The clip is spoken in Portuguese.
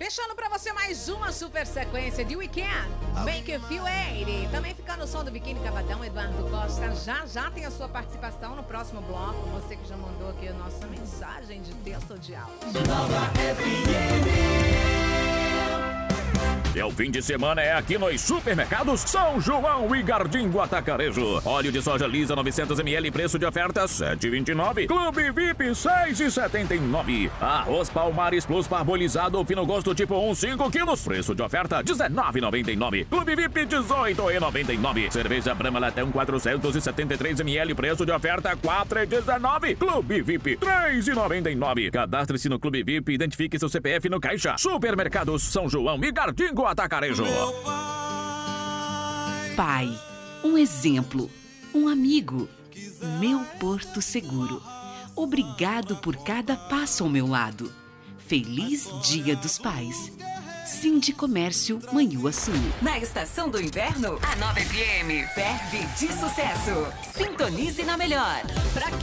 Deixando pra você mais uma super sequência de Weekend, Make You Feel 80. Também fica no som do Biquíni Cavadão, Eduardo Costa. Já tem a sua participação no próximo bloco. Você que já mandou aqui a nossa mensagem de texto ou de áudio. E o fim de semana é aqui nos supermercados São João e Gardingo Atacarejo. Óleo de soja lisa 900ml, preço de oferta R$ 7,29. Clube VIP R$ 6,79. Arroz Palmares Plus parbolizado fino gosto tipo 1, 5 quilos, preço de oferta R$ 19,99. Clube VIP R$ 18,99. Cerveja Brahma Latão 473ml, preço de oferta R$ 4,19. Clube VIP R$ 3,99. Cadastre-se no Clube VIP, identifique seu CPF no caixa. Supermercados São João e Gardingo Atacarejo. Pai, um exemplo, um amigo, meu porto seguro. Obrigado por cada passo ao meu lado. Feliz Dia dos Pais. Sindicomércio Manhuaçu. Na estação do inverno, a Nova FM ferve de sucesso. Sintonize na melhor. Pra